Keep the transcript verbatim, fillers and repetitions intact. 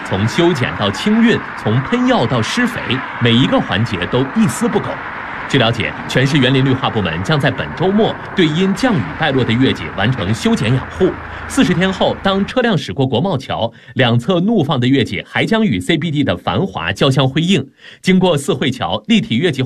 从修剪到清运，从喷药到施肥，每一个环节都一丝不苟。据了解，全市园林绿化部门将在本周末对因降雨败落的月季完成修剪养护。四十天后，当车辆驶过国贸桥，两侧怒放的月季还将与 C B D 的繁华交相辉映。经过四惠桥立体月季